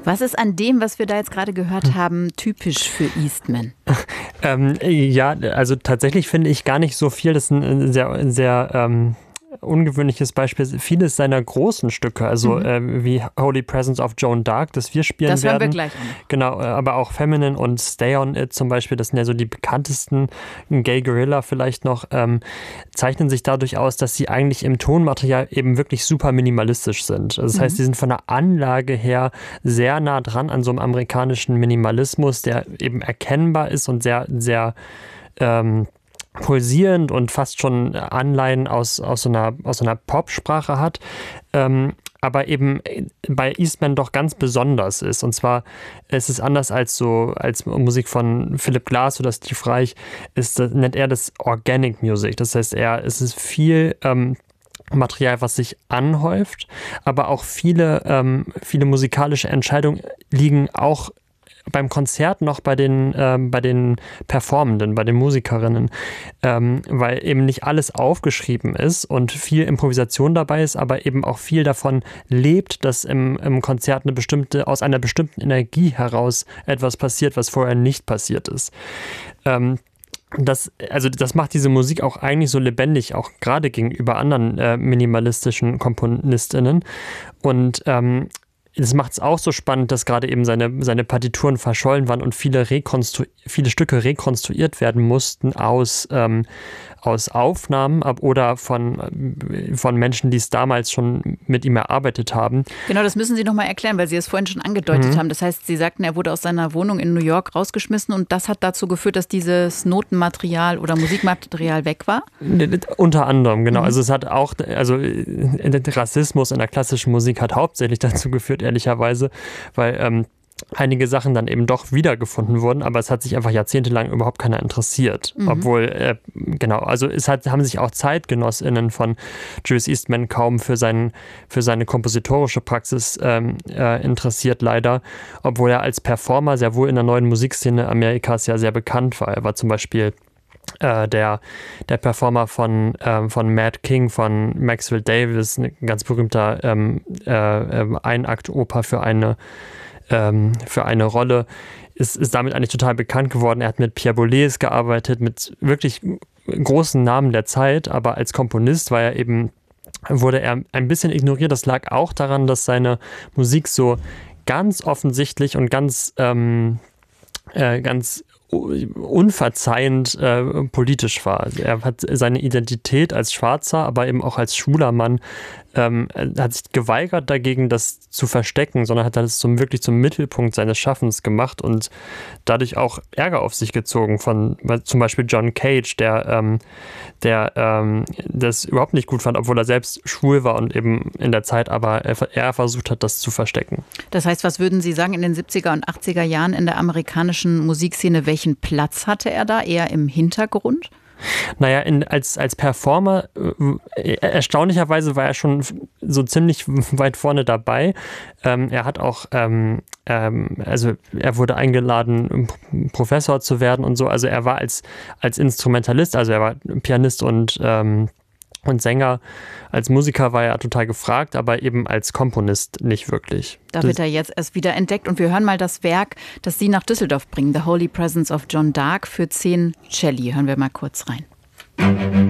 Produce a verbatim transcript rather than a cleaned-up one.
Was ist an dem, was wir da jetzt gerade gehört haben, typisch für Eastman? ähm, ja, also tatsächlich finde ich gar nicht so viel. Das ist ein sehr, sehr ähm, ungewöhnliches Beispiel. Vieles seiner großen Stücke, also mhm. äh, wie Holy Presence of Joan Dark, das wir spielen das werden. Das hören wir gleich an. Genau, aber auch Feminine und Stay on It zum Beispiel, das sind ja so die bekanntesten, Gay Gorilla vielleicht noch, ähm, zeichnen sich dadurch aus, dass sie eigentlich im Tonmaterial eben wirklich super minimalistisch sind. Also das mhm. heißt, sie sind von der Anlage her sehr nah dran an so einem amerikanischen Minimalismus, der eben erkennbar ist und sehr, sehr ähm, pulsierend und fast schon Anleihen aus, aus, so, einer, aus so einer Popsprache hat, ähm, aber eben bei Eastman doch ganz besonders ist. Und zwar ist es anders als so als Musik von Philip Glass oder Steve Reich, ist, nennt er das Organic Music. Das heißt, er, es ist viel ähm, Material, was sich anhäuft, aber auch viele, ähm, viele musikalische Entscheidungen liegen auch beim Konzert noch bei den, ähm, bei den Performenden, bei den Musikerinnen, ähm, weil eben nicht alles aufgeschrieben ist und viel Improvisation dabei ist, aber eben auch viel davon lebt, dass im, im Konzert eine bestimmte, aus einer bestimmten Energie heraus etwas passiert, was vorher nicht passiert ist. Ähm, Das, also das macht diese Musik auch eigentlich so lebendig, auch gerade gegenüber anderen äh, minimalistischen KomponistInnen. Und ähm, das macht es auch so spannend, dass gerade eben seine, seine Partituren verschollen waren und viele, rekonstru- viele Stücke rekonstruiert werden mussten aus, ähm, aus Aufnahmen ab oder von, von Menschen, die es damals schon mit ihm erarbeitet haben. Genau, das müssen Sie nochmal erklären, weil Sie es vorhin schon angedeutet mhm. haben. Das heißt, Sie sagten, er wurde aus seiner Wohnung in New York rausgeschmissen und das hat dazu geführt, dass dieses Notenmaterial oder Musikmaterial weg war? Unter anderem, genau. Mhm. Also es hat auch, also Rassismus in der klassischen Musik hat hauptsächlich dazu geführt, ehrlicherweise, weil ähm, einige Sachen dann eben doch wiedergefunden wurden, aber es hat sich einfach jahrzehntelang überhaupt keiner interessiert. Mhm. Obwohl, äh, genau, also es hat, haben sich auch ZeitgenossInnen von Julius Eastman kaum für, seinen, für seine kompositorische Praxis ähm, äh, interessiert, leider. Obwohl er als Performer sehr wohl in der neuen Musikszene Amerikas ja sehr bekannt war. Er war zum Beispiel äh, der, der Performer von, ähm, von Mad King, von Maxwell Davis, ein ganz berühmter ähm, äh, Einakt-Oper für eine für eine Rolle, ist, ist damit eigentlich total bekannt geworden. Er hat mit Pierre Boulez gearbeitet, mit wirklich großen Namen der Zeit, aber als Komponist war er eben, wurde er ein bisschen ignoriert. Das lag auch daran, dass seine Musik so ganz offensichtlich und ganz, ähm, äh, ganz unverzeihend äh, politisch war. Also er hat seine Identität als Schwarzer, aber eben auch als schwuler Mann, ähm, hat sich geweigert dagegen, das zu verstecken, sondern hat das zum, wirklich zum Mittelpunkt seines Schaffens gemacht und dadurch auch Ärger auf sich gezogen von zum Beispiel John Cage, der, ähm, der ähm, das überhaupt nicht gut fand, obwohl er selbst schwul war und eben in der Zeit aber er, er versucht hat, das zu verstecken. Das heißt, was würden Sie sagen, in den siebziger und achtziger Jahren in der amerikanischen Musikszene, welchen Platz hatte er da? Eher im Hintergrund? Naja, in, als, als Performer, äh, erstaunlicherweise war er schon so ziemlich weit vorne dabei. Ähm, er hat auch, ähm, ähm, also er wurde eingeladen, Professor zu werden und so. Also er war als, als Instrumentalist, also er war Pianist und ähm, und Sänger, als Musiker war er total gefragt, aber eben als Komponist nicht wirklich. Da wird er jetzt erst wieder entdeckt und wir hören mal das Werk, das Sie nach Düsseldorf bringen, The Holy Presence of Joan Dark für zehn Celli. Hören wir mal kurz rein.